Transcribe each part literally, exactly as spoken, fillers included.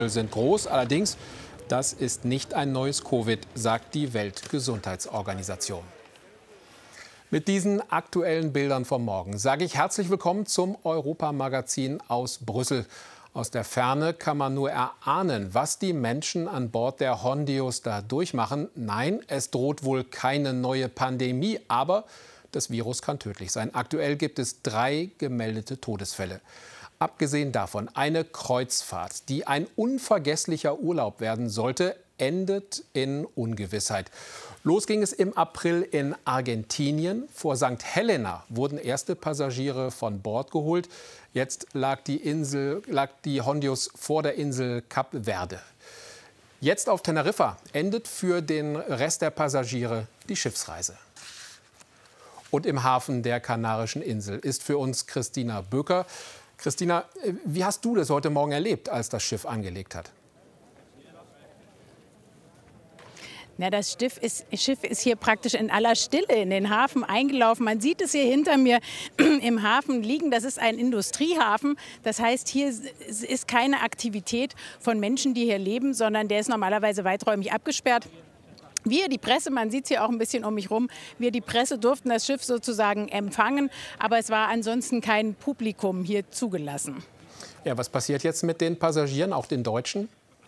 sind groß. Allerdings, das ist nicht ein neues Covid, sagt die Weltgesundheitsorganisation. Mit diesen aktuellen Bildern vom Morgen sage ich herzlich willkommen zum Europa-Magazin aus Brüssel. Aus der Ferne kann man nur erahnen, was die Menschen an Bord der Hondios da durchmachen. Nein, es droht wohl keine neue Pandemie, aber das Virus kann tödlich sein. Aktuell gibt es drei gemeldete Todesfälle. Abgesehen davon, eine Kreuzfahrt, die ein unvergesslicher Urlaub werden sollte, endet in Ungewissheit. Los ging es im April in Argentinien. Vor Sankt Helena wurden erste Passagiere von Bord geholt. Jetzt lag die, Insel, lag die Hondios vor der Insel Kap Verde. Jetzt auf Teneriffa endet für den Rest der Passagiere die Schiffsreise. Und im Hafen der Kanarischen Insel ist für uns Christina Böker. Christina, wie hast du das heute Morgen erlebt, als das Schiff angelegt hat? Na, das Schiff ist, Schiff ist hier praktisch in aller Stille in den Hafen eingelaufen. Man sieht es hier hinter mir im Hafen liegen. Das ist ein Industriehafen. Das heißt, hier ist keine Aktivität von Menschen, die hier leben, sondern der ist normalerweise weiträumig abgesperrt. Wir, die Presse, man sieht es hier auch ein bisschen um mich rum, wir, die Presse, durften das Schiff sozusagen empfangen, aber es war ansonsten kein Publikum hier zugelassen. Ja, was passiert jetzt mit den Passagieren, auch den Deutschen?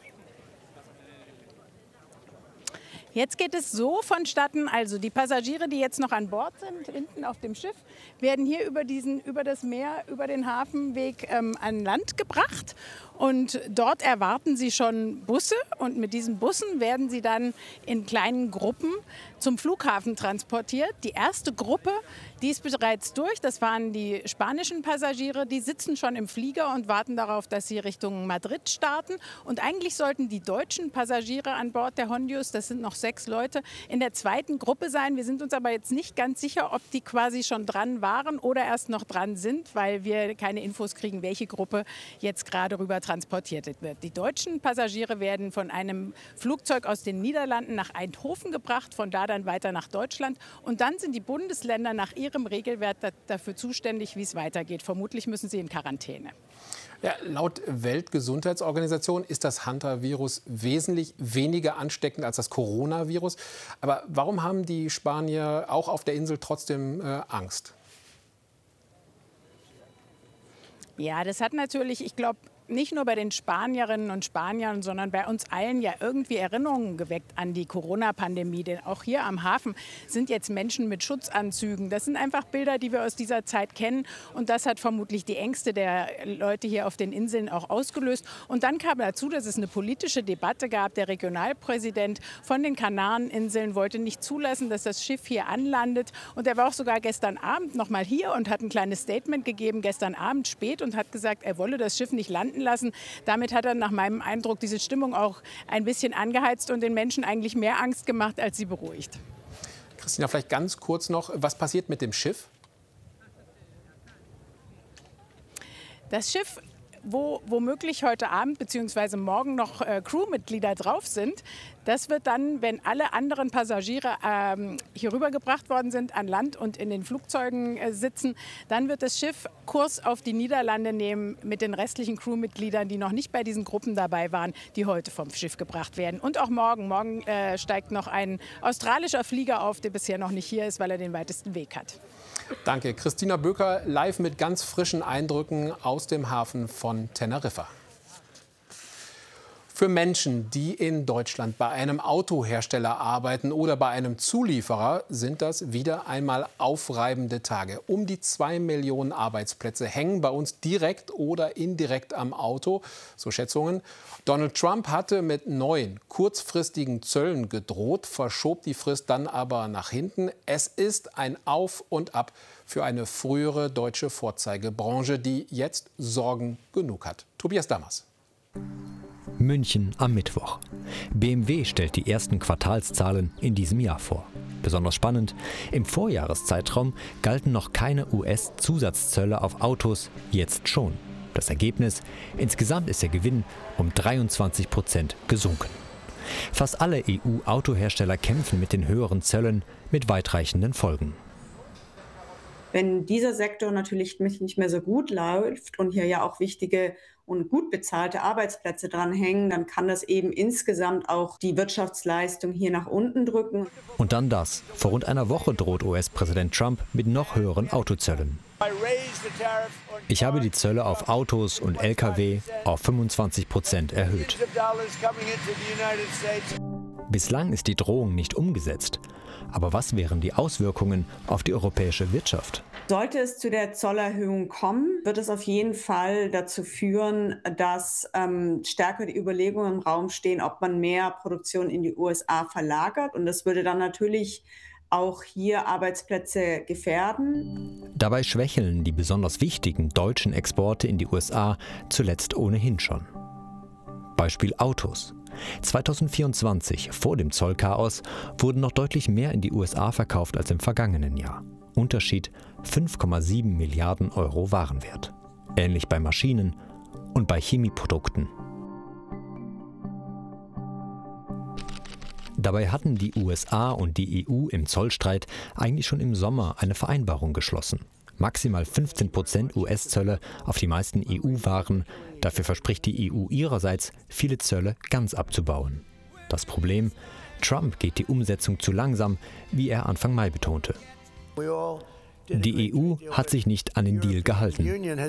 Jetzt geht es so vonstatten, also die Passagiere, die jetzt noch an Bord sind, hinten auf dem Schiff, werden hier über, diesen, über das Meer, über den Hafenweg ähm, an Land gebracht. Und dort erwarten sie schon Busse und mit diesen Bussen werden sie dann in kleinen Gruppen zum Flughafen transportiert. Die erste Gruppe, die ist bereits durch, das waren die spanischen Passagiere, die sitzen schon im Flieger und warten darauf, dass sie Richtung Madrid starten. Und eigentlich sollten die deutschen Passagiere an Bord der Hondios, das sind noch sechs Leute, in der zweiten Gruppe sein. Wir sind uns aber jetzt nicht ganz sicher, ob die quasi schon dran waren oder erst noch dran sind, weil wir keine Infos kriegen, welche Gruppe jetzt gerade rüber transportiert wird. Die deutschen Passagiere werden von einem Flugzeug aus den Niederlanden nach Eindhoven gebracht, von da dann weiter nach Deutschland. Und dann sind die Bundesländer nach ihrem Regelwerk dafür zuständig, wie es weitergeht. Vermutlich müssen sie in Quarantäne. Ja, laut Weltgesundheitsorganisation ist das Hantavirus wesentlich weniger ansteckend als das Coronavirus. Aber warum haben die Spanier auch auf der Insel trotzdem äh, Angst? Ja, das hat natürlich, ich glaube, nicht nur bei den Spanierinnen und Spaniern, sondern bei uns allen ja irgendwie Erinnerungen geweckt an die Corona-Pandemie. Denn auch hier am Hafen sind jetzt Menschen mit Schutzanzügen. Das sind einfach Bilder, die wir aus dieser Zeit kennen. Und das hat vermutlich die Ängste der Leute hier auf den Inseln auch ausgelöst. Und dann kam dazu, dass es eine politische Debatte gab. Der Regionalpräsident von den Kanareninseln wollte nicht zulassen, dass das Schiff hier anlandet. Und er war auch sogar gestern Abend noch mal hier und hat ein kleines Statement gegeben, gestern Abend spät, und hat gesagt, er wolle das Schiff nicht landen lassen. Damit hat er nach meinem Eindruck diese Stimmung auch ein bisschen angeheizt und den Menschen eigentlich mehr Angst gemacht, als sie beruhigt. Christina, vielleicht ganz kurz noch, was passiert mit dem Schiff? Das Schiff, wo womöglich heute Abend bzw. morgen noch äh, Crewmitglieder drauf sind, das wird dann, wenn alle anderen Passagiere ähm, hier rübergebracht worden sind, an Land und in den Flugzeugen äh, sitzen, dann wird das Schiff Kurs auf die Niederlande nehmen mit den restlichen Crewmitgliedern, die noch nicht bei diesen Gruppen dabei waren, die heute vom Schiff gebracht werden. Und auch morgen. Morgen äh, steigt noch ein australischer Flieger auf, der bisher noch nicht hier ist, weil er den weitesten Weg hat. Danke. Christina Böker live mit ganz frischen Eindrücken aus dem Hafen von Teneriffa. Für Menschen, die in Deutschland bei einem Autohersteller arbeiten oder bei einem Zulieferer, sind das wieder einmal aufreibende Tage. Um die zwei Millionen Arbeitsplätze hängen bei uns direkt oder indirekt am Auto, so Schätzungen. Donald Trump hatte mit neuen kurzfristigen Zöllen gedroht, verschob die Frist dann aber nach hinten. Es ist ein Auf und Ab für eine frühere deutsche Vorzeigebranche, die jetzt Sorgen genug hat. Tobias Dammers. München am Mittwoch. B M W stellt die ersten Quartalszahlen in diesem Jahr vor. Besonders spannend, im Vorjahreszeitraum galten noch keine U S-Zusatzzölle auf Autos, jetzt schon. Das Ergebnis: Insgesamt ist der Gewinn um dreiundzwanzig Prozent gesunken. Fast alle E U-Autohersteller kämpfen mit den höheren Zöllen, mit weitreichenden Folgen. Wenn dieser Sektor natürlich nicht mehr so gut läuft und hier ja auch wichtige und gut bezahlte Arbeitsplätze dranhängen, dann kann das eben insgesamt auch die Wirtschaftsleistung hier nach unten drücken. Und dann das. Vor rund einer Woche droht U S-Präsident Trump mit noch höheren Autozöllen. Ich habe die Zölle auf Autos und L K W auf fünfundzwanzig Prozent erhöht. Bislang ist die Drohung nicht umgesetzt. Aber was wären die Auswirkungen auf die europäische Wirtschaft? Sollte es zu der Zollerhöhung kommen, wird es auf jeden Fall dazu führen, dass ähm, stärker die Überlegungen im Raum stehen, ob man mehr Produktion in die U S A verlagert. Und das würde dann natürlich auch hier Arbeitsplätze gefährden. Dabei schwächeln die besonders wichtigen deutschen Exporte in die U S A zuletzt ohnehin schon. Beispiel Autos. zweitausendvierundzwanzig, vor dem Zollchaos, wurden noch deutlich mehr in die U S A verkauft als im vergangenen Jahr. Unterschied fünf Komma sieben Milliarden Euro Warenwert. Ähnlich bei Maschinen und bei Chemieprodukten. Dabei hatten die U S A und die E U im Zollstreit eigentlich schon im Sommer eine Vereinbarung geschlossen. Maximal fünfzehn Prozent U S-Zölle auf die meisten E U-Waren. Dafür verspricht die E U ihrerseits, viele Zölle ganz abzubauen. Das Problem: Trump geht die Umsetzung zu langsam, wie er Anfang Mai betonte. Die E U hat sich nicht an den Deal gehalten.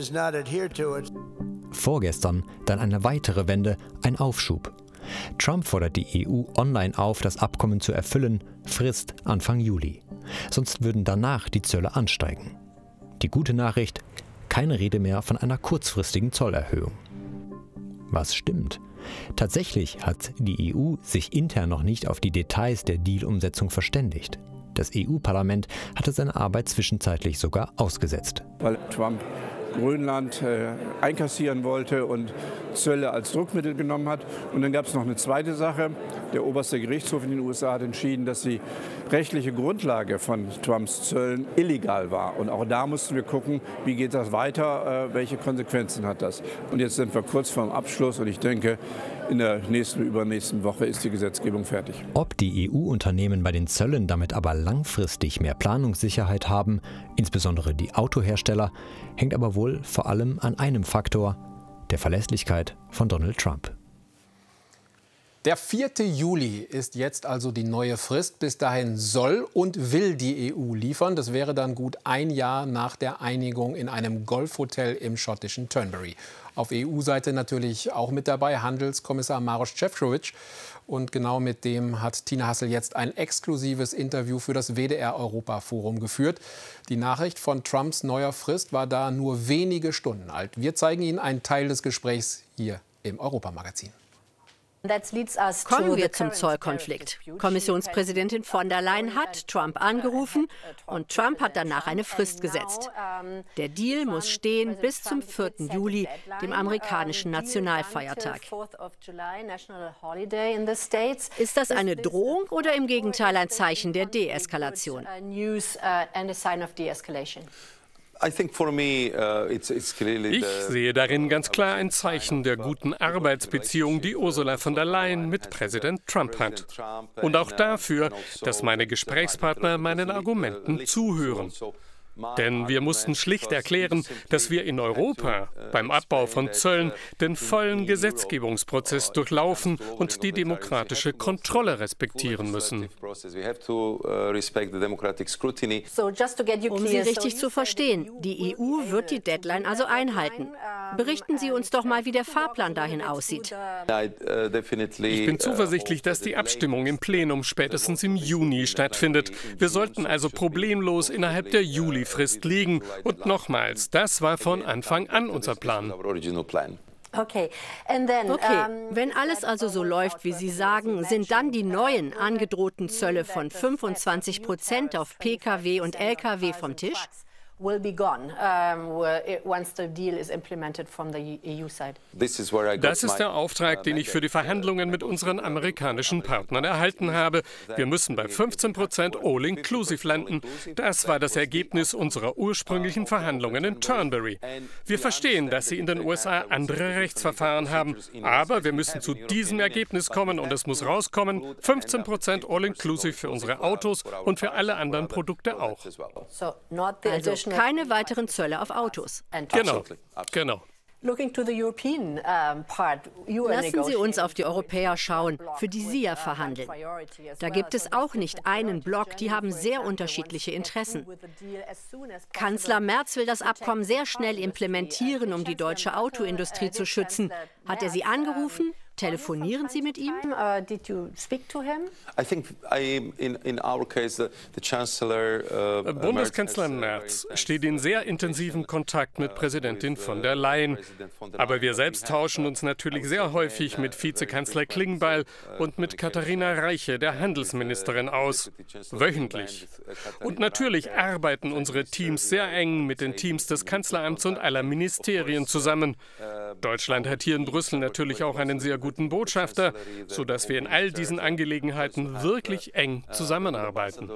Vorgestern dann eine weitere Wende, ein Aufschub. Trump fordert die E U online auf, das Abkommen zu erfüllen, Frist Anfang Juli. Sonst würden danach die Zölle ansteigen. Die gute Nachricht: keine Rede mehr von einer kurzfristigen Zollerhöhung. Was stimmt? Tatsächlich hat die E U sich intern noch nicht auf die Details der Deal-Umsetzung verständigt. Das E U-Parlament hatte seine Arbeit zwischenzeitlich sogar ausgesetzt. Weil Trump Grönland äh, einkassieren wollte und Zölle als Druckmittel genommen hat. Und dann gab es noch eine zweite Sache. Der oberste Gerichtshof in den U S A hat entschieden, dass die rechtliche Grundlage von Trumps Zöllen illegal war. Und auch da mussten wir gucken, wie geht das weiter, äh, welche Konsequenzen hat das. Und jetzt sind wir kurz vor dem Abschluss und ich denke, in der nächsten, übernächsten Woche ist die Gesetzgebung fertig. Ob die E U-Unternehmen bei den Zöllen damit aber langfristig mehr Planungssicherheit haben, insbesondere die Autohersteller, hängt aber wohl vor allem an einem Faktor: der Verlässlichkeit von Donald Trump. Der vierte Juli ist jetzt also die neue Frist. Bis dahin soll und will die E U liefern. Das wäre dann gut ein Jahr nach der Einigung in einem Golfhotel im schottischen Turnberry. Auf E U-Seite natürlich auch mit dabei Handelskommissar Maroš Šefčovič. Und genau mit dem hat Tina Hassel jetzt ein exklusives Interview für das W D R-Europa-Forum geführt. Die Nachricht von Trumps neuer Frist war da nur wenige Stunden alt. Wir zeigen Ihnen einen Teil des Gesprächs hier im Europamagazin. Kommen wir zum Zollkonflikt. Kommissionspräsidentin von der Leyen hat Trump angerufen und Trump hat danach eine Frist gesetzt. Der Deal muss stehen bis zum vierten Juli, dem amerikanischen Nationalfeiertag. Ist das eine Drohung oder im Gegenteil ein Zeichen der Deeskalation? Ich sehe darin ganz klar ein Zeichen der guten Arbeitsbeziehung, die Ursula von der Leyen mit Präsident Trump hat. Und auch dafür, dass meine Gesprächspartner meinen Argumenten zuhören. Denn wir mussten schlicht erklären, dass wir in Europa beim Abbau von Zöllen den vollen Gesetzgebungsprozess durchlaufen und die demokratische Kontrolle respektieren müssen. Um Sie richtig zu verstehen, die E U wird die Deadline also einhalten. Berichten Sie uns doch mal, wie der Fahrplan dahin aussieht. Ich bin zuversichtlich, dass die Abstimmung im Plenum spätestens im Juni stattfindet. Wir sollten also problemlos innerhalb der Juli Frist liegen. Und nochmals, das war von Anfang an unser Plan. Okay, wenn alles also so läuft, wie Sie sagen, sind dann die neuen angedrohten Zölle von fünfundzwanzig Prozent auf P K W und L K W vom Tisch? Das ist der Auftrag, den ich für die Verhandlungen mit unseren amerikanischen Partnern erhalten habe. Wir müssen bei fünfzehn Prozent All-Inclusive landen. Das war das Ergebnis unserer ursprünglichen Verhandlungen in Turnberry. Wir verstehen, dass Sie in den U S A andere Rechtsverfahren haben, aber wir müssen zu diesem Ergebnis kommen und es muss rauskommen, fünfzehn Prozent All-Inclusive für unsere Autos und für alle anderen Produkte auch. Also keine weiteren Zölle auf Autos. Genau, genau. Lassen Sie uns auf die Europäer schauen, für die Sie ja verhandeln. Da gibt es auch nicht einen Block, die haben sehr unterschiedliche Interessen. Kanzler Merz will das Abkommen sehr schnell implementieren, um die deutsche Autoindustrie zu schützen. Hat er Sie angerufen? Telefonieren Sie mit ihm? Bundeskanzler Merz steht in sehr intensiven Kontakt mit Präsidentin von der Leyen. Aber wir selbst tauschen uns natürlich sehr häufig mit Vizekanzler Klingbeil und mit Katharina Reiche, der Handelsministerin, aus. Wöchentlich. Und natürlich arbeiten unsere Teams sehr eng mit den Teams des Kanzleramts und aller Ministerien zusammen. Deutschland hat hier in Brüssel natürlich auch einen sehr guten Botschafter, sodass wir in all diesen Angelegenheiten wirklich eng zusammenarbeiten.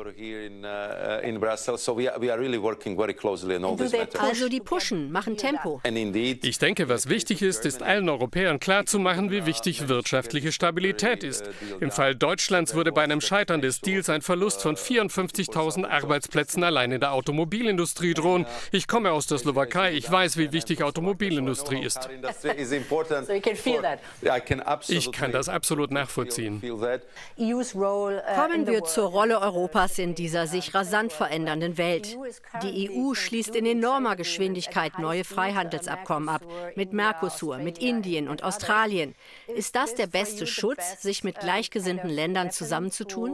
Also die pushen, machen Tempo. Ich denke, was wichtig ist, ist allen Europäern klarzumachen, wie wichtig wirtschaftliche Stabilität ist. Im Fall Deutschlands würde bei einem Scheitern des Deals ein Verlust von vierundfünfzigtausend Arbeitsplätzen allein in der Automobilindustrie drohen. Ich komme aus der Slowakei, ich weiß, wie wichtig Automobilindustrie ist. Ich kann das absolut nachvollziehen. Kommen wir zur Rolle Europas in dieser sich rasant verändernden Welt. Die E U schließt in enormer Geschwindigkeit neue Freihandelsabkommen ab, mit Mercosur, mit Indien und Australien. Ist das der beste Schutz, sich mit gleichgesinnten Ländern zusammenzutun?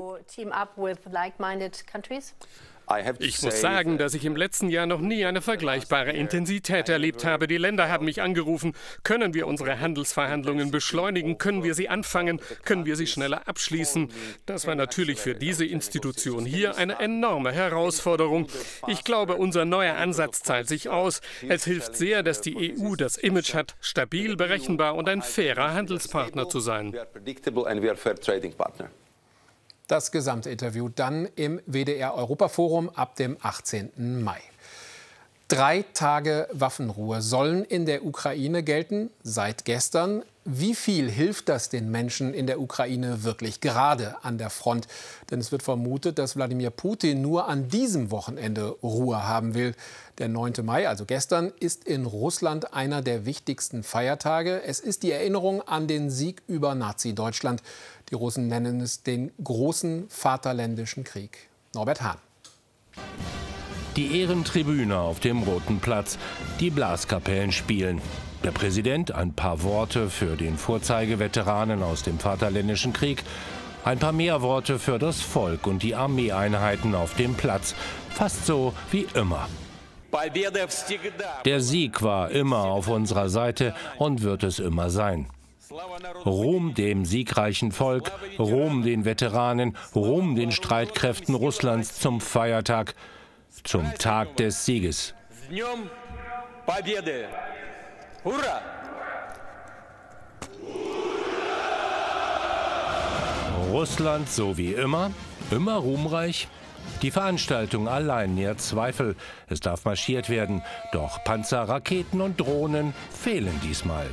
Ich muss sagen, dass ich im letzten Jahr noch nie eine vergleichbare Intensität erlebt habe. Die Länder haben mich angerufen. Können wir unsere Handelsverhandlungen beschleunigen? Können wir sie anfangen? Können wir sie schneller abschließen? Das war natürlich für diese Institution hier eine enorme Herausforderung. Ich glaube, unser neuer Ansatz zahlt sich aus. Es hilft sehr, dass die E U das Image hat, stabil, berechenbar und ein fairer Handelspartner zu sein. Das gesamte Interview dann im W D R-Europaforum ab dem achtzehnten Mai. Drei Tage Waffenruhe sollen in der Ukraine gelten, seit gestern. Wie viel hilft das den Menschen in der Ukraine wirklich, gerade an der Front? Denn es wird vermutet, dass Wladimir Putin nur an diesem Wochenende Ruhe haben will. Der neunte Mai, also gestern, ist in Russland einer der wichtigsten Feiertage. Es ist die Erinnerung an den Sieg über Nazi-Deutschland. Die Russen nennen es den großen Vaterländischen Krieg. Norbert Hahn. Die Ehrentribüne auf dem Roten Platz, die Blaskapellen spielen. Der Präsident ein paar Worte für den Vorzeigeveteranen aus dem Vaterländischen Krieg, ein paar mehr Worte für das Volk und die Armeeeinheiten auf dem Platz, fast so wie immer. Der Sieg war immer auf unserer Seite und wird es immer sein. Ruhm dem siegreichen Volk, Ruhm den Veteranen, Ruhm den Streitkräften Russlands zum Feiertag, zum Tag des Sieges. Russland so wie immer, immer ruhmreich. Die Veranstaltung allein nährt Zweifel. Es darf marschiert werden, doch Panzer, Raketen und Drohnen fehlen diesmal.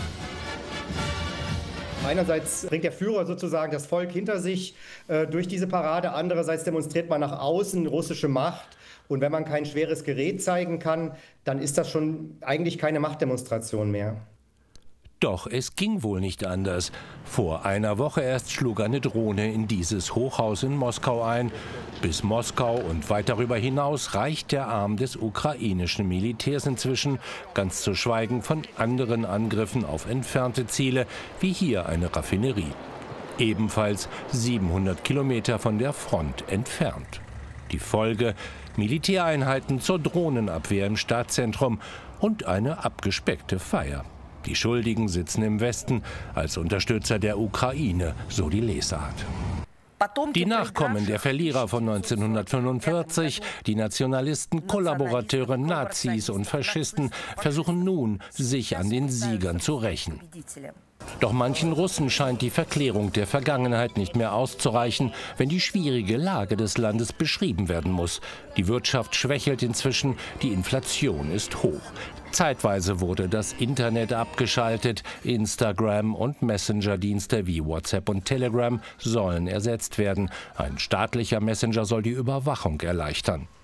Einerseits bringt der Führer sozusagen das Volk hinter sich äh, durch diese Parade, andererseits demonstriert man nach außen russische Macht. Und wenn man kein schweres Gerät zeigen kann, dann ist das schon eigentlich keine Machtdemonstration mehr. Doch es ging wohl nicht anders. Vor einer Woche erst schlug eine Drohne in dieses Hochhaus in Moskau ein. Bis Moskau und weit darüber hinaus reicht der Arm des ukrainischen Militärs inzwischen, ganz zu schweigen von anderen Angriffen auf entfernte Ziele, wie hier eine Raffinerie. Ebenfalls siebenhundert Kilometer von der Front entfernt. Die Folge: Militäreinheiten zur Drohnenabwehr im Stadtzentrum und eine abgespeckte Feier. Die Schuldigen sitzen im Westen als Unterstützer der Ukraine, so die Lesart. Die Nachkommen der Verlierer von neunzehnhundertfünfundvierzig, die Nationalisten, Kollaborateure, Nazis und Faschisten, versuchen nun, sich an den Siegern zu rächen. Doch manchen Russen scheint die Verklärung der Vergangenheit nicht mehr auszureichen, wenn die schwierige Lage des Landes beschrieben werden muss. Die Wirtschaft schwächelt inzwischen, die Inflation ist hoch. Zeitweise wurde das Internet abgeschaltet, Instagram und Messenger-Dienste wie WhatsApp und Telegram sollen ersetzt werden. Ein staatlicher Messenger soll die Überwachung erleichtern.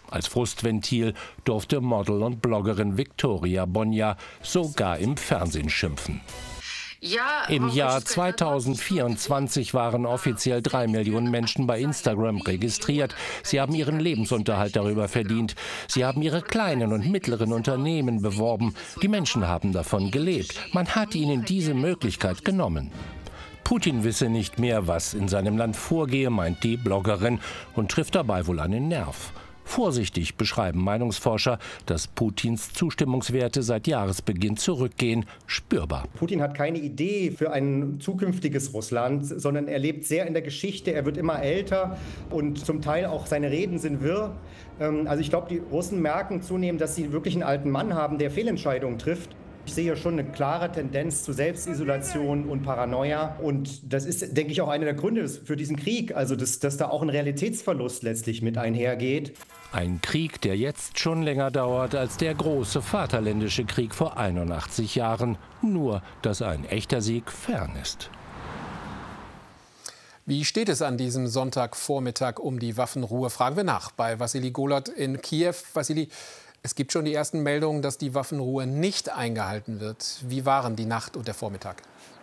Als Frustventil durfte Model und Bloggerin Victoria Bonja sogar im Fernsehen schimpfen. Im Jahr zweitausendvierundzwanzig waren offiziell drei Millionen Menschen bei Instagram registriert. Sie haben ihren Lebensunterhalt darüber verdient. Sie haben ihre kleinen und mittleren Unternehmen beworben. Die Menschen haben davon gelebt. Man hat ihnen diese Möglichkeit genommen. Putin wisse nicht mehr, was in seinem Land vorgehe, meint die Bloggerin und trifft dabei wohl einen Nerv. Vorsichtig beschreiben Meinungsforscher, dass Putins Zustimmungswerte seit Jahresbeginn zurückgehen, spürbar. Putin hat keine Idee für ein zukünftiges Russland, sondern er lebt sehr in der Geschichte. Er wird immer älter und zum Teil auch seine Reden sind wirr. Also ich glaube, die Russen merken zunehmend, dass sie wirklich einen alten Mann haben, der Fehlentscheidungen trifft. Ich sehe schon eine klare Tendenz zu Selbstisolation und Paranoia. Und das ist, denke ich, auch einer der Gründe für diesen Krieg. Also, dass, dass da auch ein Realitätsverlust letztlich mit einhergeht. Ein Krieg, der jetzt schon länger dauert als der große Vaterländische Krieg vor einundachtzig Jahren. Nur, dass ein echter Sieg fern ist. Wie steht es an diesem Sonntagvormittag um die Waffenruhe? Fragen wir nach bei Wassili Golot in Kiew. Wassili, es gibt schon die ersten Meldungen, dass die Waffenruhe nicht eingehalten wird. Wie waren die Nacht und der Vormittag?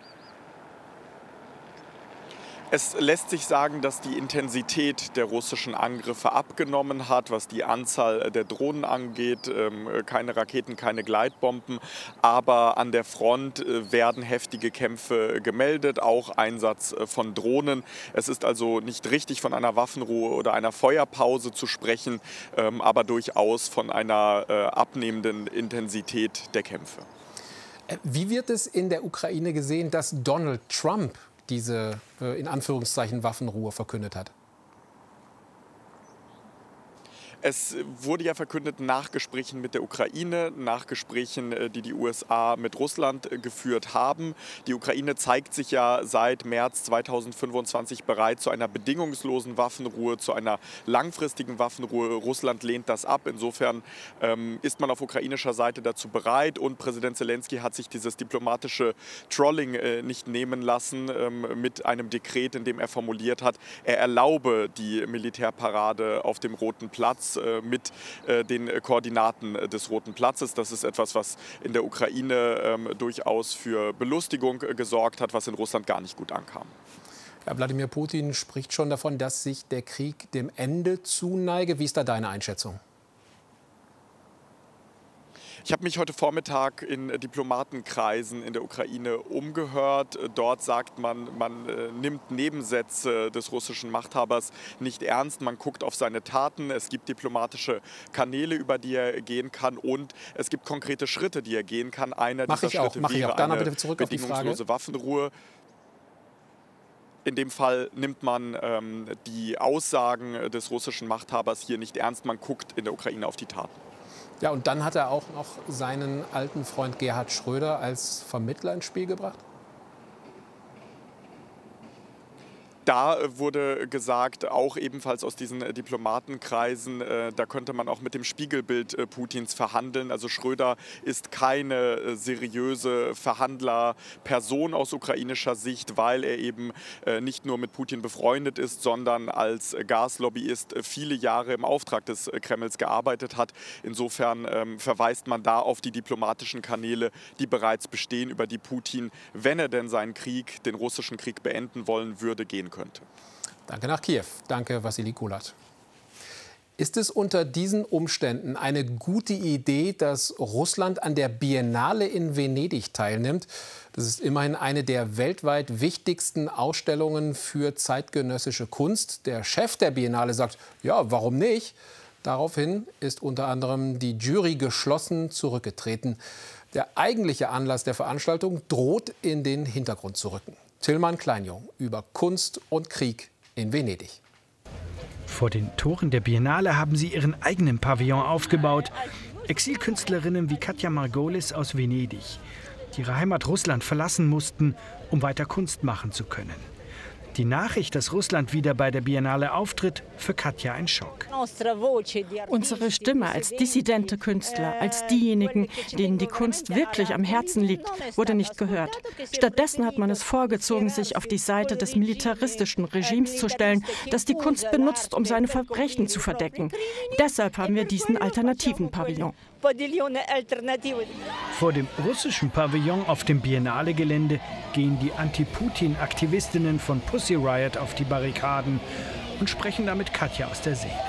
Es lässt sich sagen, dass die Intensität der russischen Angriffe abgenommen hat, was die Anzahl der Drohnen angeht. Keine Raketen, keine Gleitbomben. Aber an der Front werden heftige Kämpfe gemeldet, auch Einsatz von Drohnen. Es ist also nicht richtig von einer Waffenruhe oder einer Feuerpause zu sprechen, aber durchaus von einer abnehmenden Intensität der Kämpfe. Wie wird es in der Ukraine gesehen, dass Donald Trump diese in Anführungszeichen Waffenruhe verkündet hat? Es wurde ja verkündet nach Gesprächen mit der Ukraine, nach Gesprächen, die die U S A mit Russland geführt haben. Die Ukraine zeigt sich ja seit März zweitausendfünfundzwanzig bereit zu einer bedingungslosen Waffenruhe, zu einer langfristigen Waffenruhe. Russland lehnt das ab. Insofern ähm, ist man auf ukrainischer Seite dazu bereit. Und Präsident Zelensky hat sich dieses diplomatische Trolling äh, nicht nehmen lassen ähm, mit einem Dekret, in dem er formuliert hat, er erlaube die Militärparade auf dem Roten Platz mit den Koordinaten des Roten Platzes. Das ist etwas, was in der Ukraine ähm, durchaus für Belustigung gesorgt hat, was in Russland gar nicht gut ankam. Ja, Wladimir Putin spricht schon davon, dass sich der Krieg dem Ende zuneige. Wie ist da deine Einschätzung? Ich habe mich heute Vormittag in Diplomatenkreisen in der Ukraine umgehört. Dort sagt man, man äh, nimmt Nebensätze des russischen Machthabers nicht ernst. Man guckt auf seine Taten. Es gibt diplomatische Kanäle, über die er gehen kann. Und es gibt konkrete Schritte, die er gehen kann. Einer Mach dieser ich auch, Schritte mach ich wäre auch. Dann eine bitte zurück auf die bedingungslose Waffenruhe. In dem Fall nimmt man ähm, die Aussagen des russischen Machthabers hier nicht ernst. Man guckt in der Ukraine auf die Taten. Ja, und dann hat er auch noch seinen alten Freund Gerhard Schröder als Vermittler ins Spiel gebracht? Da wurde gesagt, auch ebenfalls aus diesen Diplomatenkreisen, äh, da könnte man auch mit dem Spiegelbild äh, Putins verhandeln. Also Schröder ist keine äh, seriöse Verhandlerperson aus ukrainischer Sicht, weil er eben äh, nicht nur mit Putin befreundet ist, sondern als Gaslobbyist äh, viele Jahre im Auftrag des äh, Kremls gearbeitet hat. Insofern ähm, verweist man da auf die diplomatischen Kanäle, die bereits bestehen, über die Putin, wenn er denn seinen Krieg, den russischen Krieg beenden wollen würde, gehen könnte. Danke nach Kiew. Danke, Wassili Golot. Ist es unter diesen Umständen eine gute Idee, dass Russland an der Biennale in Venedig teilnimmt? Das ist immerhin eine der weltweit wichtigsten Ausstellungen für zeitgenössische Kunst. Der Chef der Biennale sagt, ja, warum nicht? Daraufhin ist unter anderem die Jury geschlossen zurückgetreten. Der eigentliche Anlass der Veranstaltung droht in den Hintergrund zu rücken. Tillmann Kleinjung über Kunst und Krieg in Venedig. Vor den Toren der Biennale haben sie ihren eigenen Pavillon aufgebaut. Exilkünstlerinnen wie Katja Margolis aus Venedig, die ihre Heimat Russland verlassen mussten, um weiter Kunst machen zu können. Die Nachricht, dass Russland wieder bei der Biennale auftritt, für Katja ein Schock. Unsere Stimme als dissidente Künstler, als diejenigen, denen die Kunst wirklich am Herzen liegt, wurde nicht gehört. Stattdessen hat man es vorgezogen, sich auf die Seite des militaristischen Regimes zu stellen, das die Kunst benutzt, um seine Verbrechen zu verdecken. Deshalb haben wir diesen alternativen Pavillon. Vor dem russischen Pavillon auf dem Biennale-Gelände gehen die Anti-Putin-Aktivistinnen von Pussy Riot auf die Barrikaden und sprechen damit Katja aus der Seele.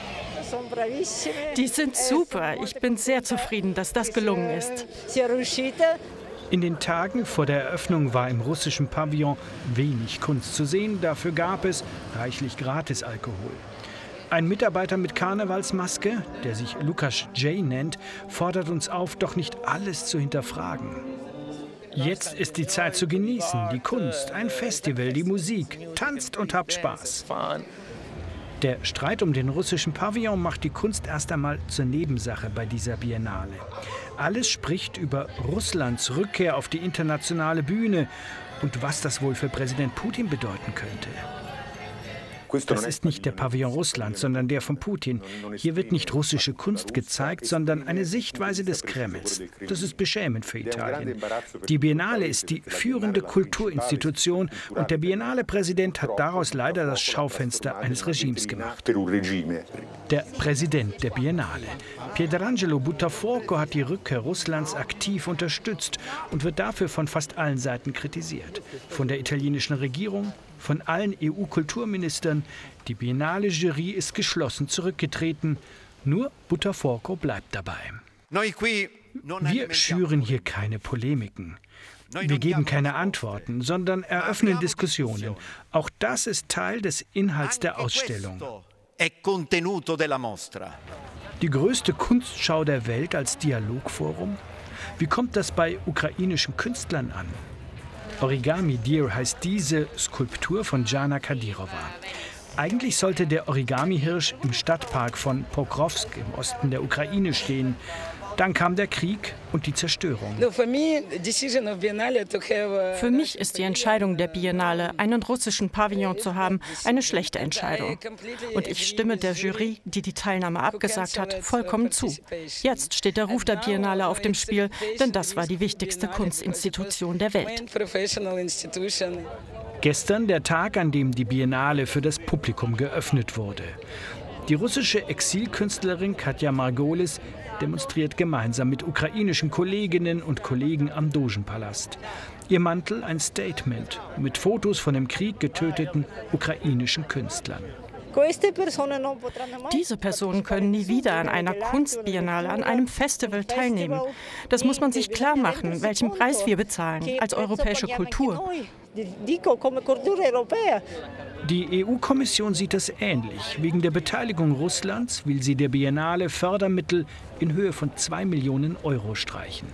Die sind super. Ich bin sehr zufrieden, dass das gelungen ist. In den Tagen vor der Eröffnung war im russischen Pavillon wenig Kunst zu sehen. Dafür gab es reichlich Gratisalkohol. Ein Mitarbeiter mit Karnevalsmaske, der sich Lukas J. nennt, fordert uns auf, doch nicht alles zu hinterfragen. Jetzt ist die Zeit zu genießen, die Kunst, ein Festival, die Musik. Tanzt und habt Spaß. Der Streit um den russischen Pavillon macht die Kunst erst einmal zur Nebensache bei dieser Biennale. Alles spricht über Russlands Rückkehr auf die internationale Bühne und was das wohl für Präsident Putin bedeuten könnte. Das ist nicht der Pavillon Russlands, sondern der von Putin. Hier wird nicht russische Kunst gezeigt, sondern eine Sichtweise des Kremls. Das ist beschämend für Italien. Die Biennale ist die führende Kulturinstitution und der Biennale-Präsident hat daraus leider das Schaufenster eines Regimes gemacht. Der Präsident der Biennale, Pietrangelo Buttafuoco, hat die Rückkehr Russlands aktiv unterstützt und wird dafür von fast allen Seiten kritisiert. Von der italienischen Regierung, von allen E U-Kulturministern. Die Biennale-Jury ist geschlossen zurückgetreten. Nur Buttafuoco bleibt dabei. Wir schüren hier keine Polemiken. Wir geben keine Antworten, sondern eröffnen Diskussionen. Auch das ist Teil des Inhalts der Ausstellung. Die größte Kunstschau der Welt als Dialogforum? Wie kommt das bei ukrainischen Künstlern an? Origami Deer heißt diese Skulptur von Jana Kadyrova. Eigentlich sollte der Origami-Hirsch im Stadtpark von Pokrovsk im Osten der Ukraine stehen. Dann kam der Krieg und die Zerstörung. Für mich ist die Entscheidung der Biennale, einen russischen Pavillon zu haben, eine schlechte Entscheidung. Und ich stimme der Jury, die die Teilnahme abgesagt hat, vollkommen zu. Jetzt steht der Ruf der Biennale auf dem Spiel, denn das war die wichtigste Kunstinstitution der Welt. Gestern der Tag, an dem die Biennale für das Publikum geöffnet wurde. Die russische Exilkünstlerin Katja Margolis demonstriert gemeinsam mit ukrainischen Kolleginnen und Kollegen am Dogenpalast. Ihr Mantel ein Statement mit Fotos von im Krieg getöteten ukrainischen Künstlern. Diese Personen können nie wieder an einer Kunstbiennale, an einem Festival teilnehmen. Das muss man sich klar machen, welchen Preis wir bezahlen als europäische Kultur. Die E U-Kommission sieht das ähnlich. Wegen der Beteiligung Russlands will sie der Biennale Fördermittel in Höhe von zwei Millionen Euro streichen.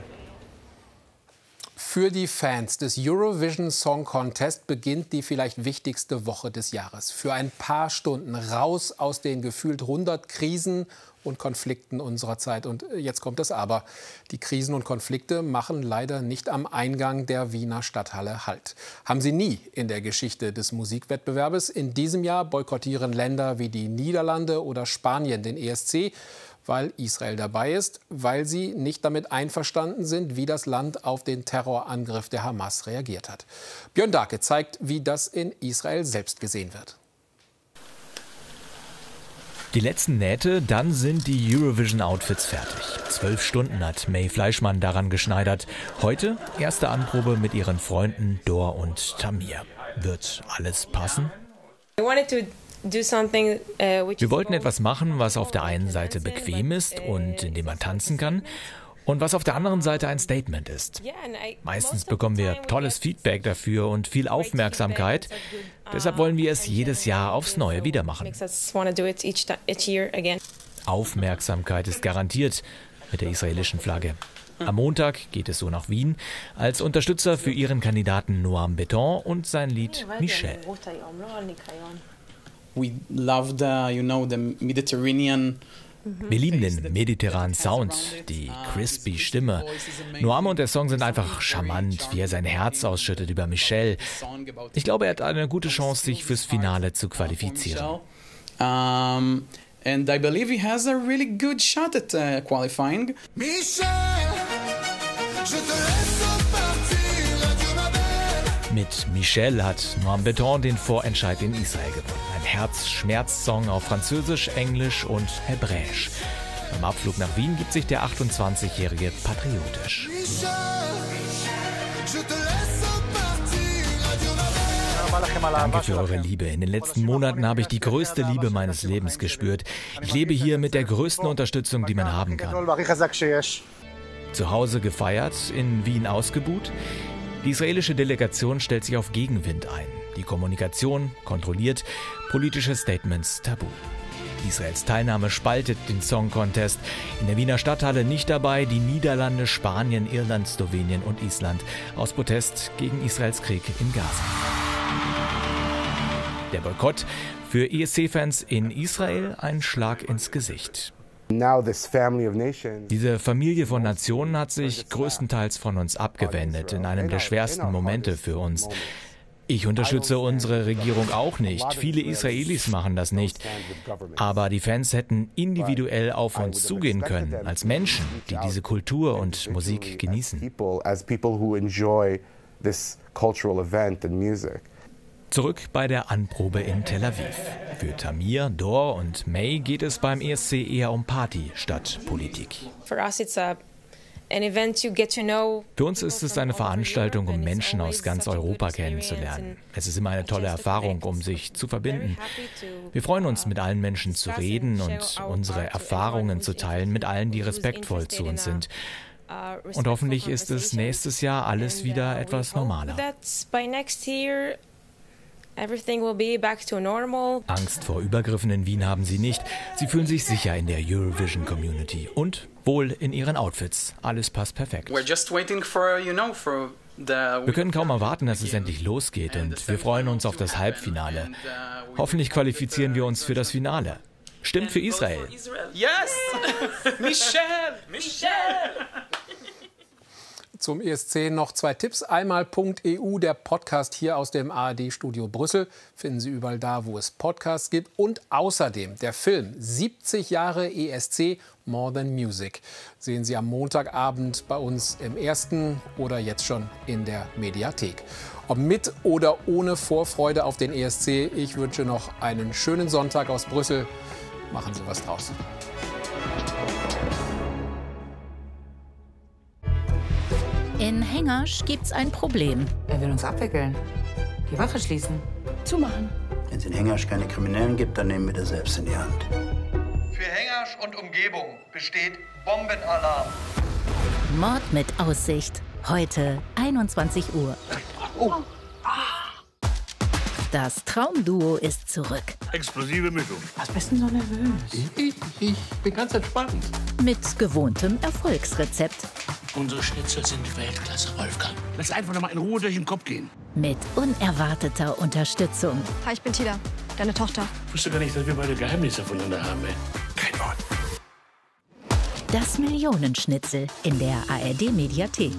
Für die Fans des Eurovision Song Contest beginnt die vielleicht wichtigste Woche des Jahres. Für ein paar Stunden raus aus den gefühlt hundert Krisen und Konflikten unserer Zeit. Und jetzt kommt das Aber. Die Krisen und Konflikte machen leider nicht am Eingang der Wiener Stadthalle Halt. Haben sie nie in der Geschichte des Musikwettbewerbes. In diesem Jahr boykottieren Länder wie die Niederlande oder Spanien den E S C, weil Israel dabei ist, weil sie nicht damit einverstanden sind, wie das Land auf den Terrorangriff der Hamas reagiert hat. Björn Darke zeigt, wie das in Israel selbst gesehen wird. Die letzten Nähte, dann sind die Eurovision-Outfits fertig. Zwölf Stunden hat May Fleischmann daran geschneidert. Heute erste Anprobe mit ihren Freunden Dor und Tamir. Wird alles passen? Wir wollten etwas machen, was auf der einen Seite bequem ist und in dem man tanzen kann. Und was auf der anderen Seite ein Statement ist. Meistens bekommen wir tolles Feedback dafür und viel Aufmerksamkeit. Deshalb wollen wir es jedes Jahr aufs Neue wieder machen. Aufmerksamkeit ist garantiert mit der israelischen Flagge. Am Montag geht es so nach Wien als Unterstützer für ihren Kandidaten Noam Beton und sein Lied Michel. We love the, you know, the Mediterranean Wir lieben den mediterranen Sound, die crispy Stimme. Noam und der Song sind einfach charmant, wie er sein Herz ausschüttet über Michelle. Ich glaube, er hat eine gute Chance, sich fürs Finale zu qualifizieren. Um, and I believe he has a really good shot at uh, qualifying. Mit Michelle hat Noam Beton den Vorentscheid in Israel gewonnen. Ein Herz-Schmerz-Song auf Französisch, Englisch und Hebräisch. Beim Abflug nach Wien gibt sich der achtundzwanzigjährige patriotisch. Danke für eure Liebe. In den letzten Monaten habe ich die größte Liebe meines Lebens gespürt. Ich lebe hier mit der größten Unterstützung, die man haben kann. Zu Hause gefeiert, in Wien ausgebuht. Die israelische Delegation stellt sich auf Gegenwind ein. Die Kommunikation kontrolliert, politische Statements tabu. Israels Teilnahme spaltet den Song Contest. In der Wiener Stadthalle nicht dabei die Niederlande, Spanien, Irland, Slowenien und Island aus Protest gegen Israels Krieg in Gaza. Der Boykott für E S C-Fans in Israel ein Schlag ins Gesicht. Diese Familie von Nationen hat sich größtenteils von uns abgewendet in einem der schwersten Momente für uns. Ich unterstütze unsere Regierung auch nicht. Viele Israelis machen das nicht. Aber die Fans hätten individuell auf uns zugehen können, als Menschen, die diese Kultur und Musik genießen. Zurück bei der Anprobe in Tel Aviv. Für Tamir, Dor und May geht es beim E S C eher um Party statt Politik. Für uns ist es eine Veranstaltung, um Menschen aus ganz Europa kennenzulernen. Es ist immer eine tolle Erfahrung, um sich zu verbinden. Wir freuen uns, mit allen Menschen zu reden und unsere Erfahrungen zu teilen, mit allen, die respektvoll zu uns sind. Und hoffentlich ist es nächstes Jahr alles wieder etwas normaler. Everything will be back to normal. Angst vor Übergriffen in Wien haben sie nicht. Sie fühlen sich sicher in der Eurovision-Community und wohl in ihren Outfits. Alles passt perfekt. We're just waiting for, you know, for the... Wir können kaum erwarten, dass es endlich losgeht und wir freuen uns auf das Halbfinale. Hoffentlich qualifizieren wir uns für das Finale. Stimmt für Israel. Yes! Michelle! Michelle! Zum E S C noch zwei Tipps. Einmal .E U, der Podcast hier aus dem A R D-Studio Brüssel. Finden Sie überall da, wo es Podcasts gibt. Und außerdem der Film siebzig Jahre E S C More Than Music. Sehen Sie am Montagabend bei uns im Ersten oder jetzt schon in der Mediathek. Ob mit oder ohne Vorfreude auf den E S C, ich wünsche noch einen schönen Sonntag aus Brüssel. Machen Sie was draus. In Hengersch gibt's ein Problem. Er will uns abwickeln. Die Wache schließen. Zumachen. Wenn es in Hengersch keine Kriminellen gibt, dann nehmen wir das selbst in die Hand. Für Hengersch und Umgebung besteht Bombenalarm. Mord mit Aussicht. Heute einundzwanzig Uhr. Oh. Das Traumduo ist zurück. Explosive Mischung. Was bist denn so nervös? Ich, ich bin ganz entspannt. Mit gewohntem Erfolgsrezept. Unsere Schnitzel sind Weltklasse, Wolfgang. Lass einfach noch mal in Ruhe durch den Kopf gehen. Mit unerwarteter Unterstützung. Hi, ich bin Tila, deine Tochter. Ich wusste gar nicht, dass wir beide Geheimnisse voneinander haben, ey. Kein Wort. Das Millionenschnitzel in der A R D-Mediathek.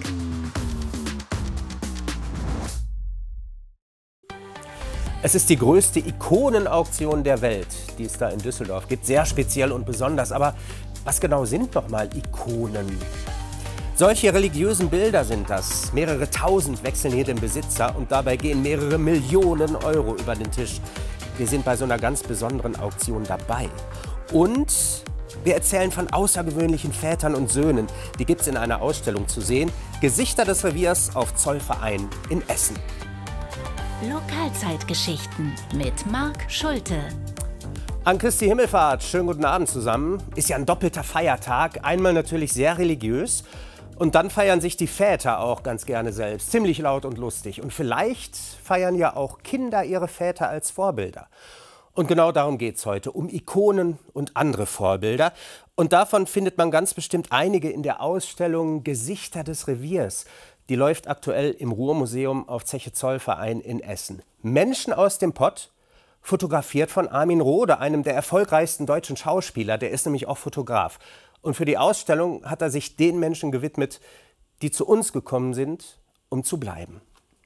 Es ist die größte Ikonenauktion der Welt, die es da in Düsseldorf gibt. Sehr speziell und besonders. Aber was genau sind nochmal Ikonen? Solche religiösen Bilder sind das. Mehrere tausend wechseln hier den Besitzer und dabei gehen mehrere Millionen Euro über den Tisch. Wir sind bei so einer ganz besonderen Auktion dabei. Und wir erzählen von außergewöhnlichen Vätern und Söhnen. Die gibt es in einer Ausstellung zu sehen. Gesichter des Reviers auf Zollverein in Essen. Lokalzeitgeschichten mit Marc Schulte. An Christi Himmelfahrt, schönen guten Abend zusammen. Ist ja ein doppelter Feiertag. Einmal natürlich sehr religiös. Und dann feiern sich die Väter auch ganz gerne selbst. Ziemlich laut und lustig. Und vielleicht feiern ja auch Kinder ihre Väter als Vorbilder. Und genau darum geht es heute, um Ikonen und andere Vorbilder. Und davon findet man ganz bestimmt einige in der Ausstellung Gesichter des Reviers. Die läuft aktuell im Ruhrmuseum auf Zeche Zollverein in Essen. Menschen aus dem Pott, Fotografiert von Armin Rohde, einem der erfolgreichsten deutschen Schauspieler. Der ist nämlich auch Fotograf. Und für die Ausstellung hat er sich den Menschen gewidmet, die zu uns gekommen sind, um zu bleiben.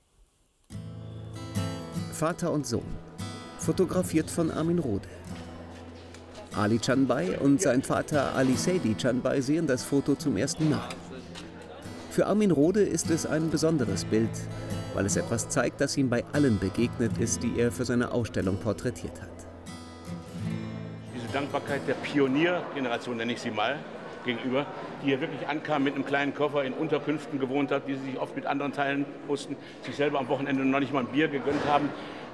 Vater und Sohn. Fotografiert von Armin Rohde. Ali Canbay und sein Vater Ali Seydi Canbay sehen das Foto zum ersten Mal. Für Armin Rohde ist es ein besonderes Bild, weil es etwas zeigt, das ihm bei allen begegnet ist, die er für seine Ausstellung porträtiert hat. Diese Dankbarkeit der Pioniergeneration, nenne ich sie mal, gegenüber, die hier wirklich ankam mit einem kleinen Koffer, in Unterkünften gewohnt hat, die sie sich oft mit anderen teilen mussten, sich selber am Wochenende noch nicht mal ein Bier gegönnt haben.